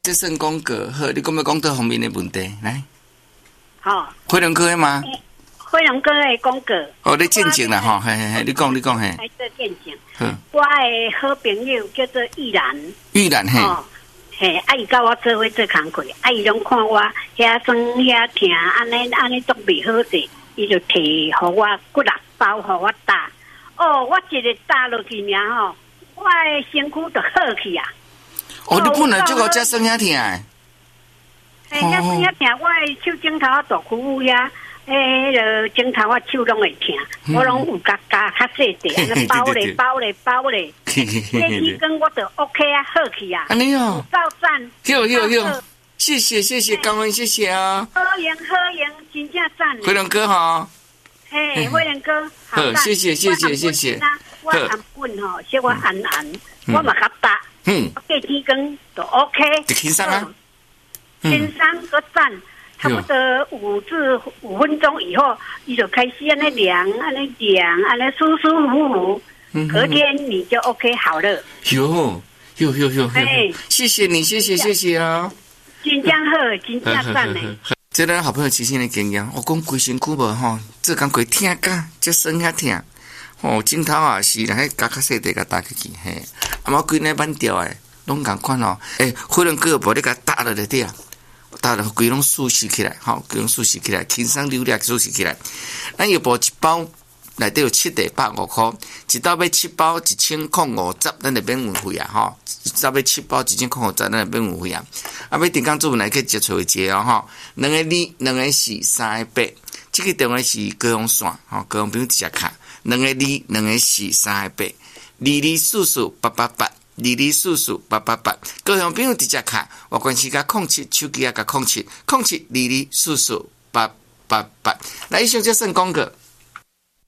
这算讲过好，你讲要讲到方面的问题来。 好， 飞龙哥的吗？ 飞龙哥的讲过。 哦，你见证啦吼，嘿，你讲嘿。 来做见证。我的好朋友叫做玉兰。 玉兰嘿。 嘿，伊甲我做伙做工课，伊拢看我遐酸遐疼，安尼都袂好势，伊就摕互我骨力包互我打。哦，我一个打落去尔吼，我的身躯就好去啊。 哦，你本来就有遮酸遐疼诶。 嘿，遐酸遐疼，我的手指头啊大躯遐。个镜头我手拢会疼，我拢有加较细地，安尼包咧。这跟我就 OK 啊，好去啊。 安尼哦， 照赞。 有，谢谢，感恩谢谢啊。 好赢，真正赞。 飞龙哥哈。 嘿，飞龙哥， 好，谢谢。 我安本吼，小我安，我嘛较大。过天光就 OK。 就轻松啊。 轻松个赞。差不多5至5分钟以后，你就开始安尼凉，安尼舒舒服服。隔天你就 OK 好了。有，谢谢你，谢谢啊！真正好，真正赞嘞！ 这咱好朋友亲身的经验，我讲规身躯无吼，这工过疼甲，这酸遐疼，吼镜头也是啦，迄较细地甲打起去嘿，啊，规那板掉诶，拢共款哦。可能个无你甲打落来底啊。打了规拢舒适起来，吼，规拢舒适起来，轻松流利舒适起来。咱要包一包内底有7袋150块，一包要7包1050，咱就免运费啊，吼。一包要7包1050，咱就免运费啊。啊，要订购做来去接触一哦，吼。2个2，2个4，3个8。这个电话是高雄线，吼，高雄朋友直接卡。2个2，2个4，3个8。22448888。22448888，高雄朋友直接卡，我关系甲07，手机也甲07，0722448888。来，以上就算讲过。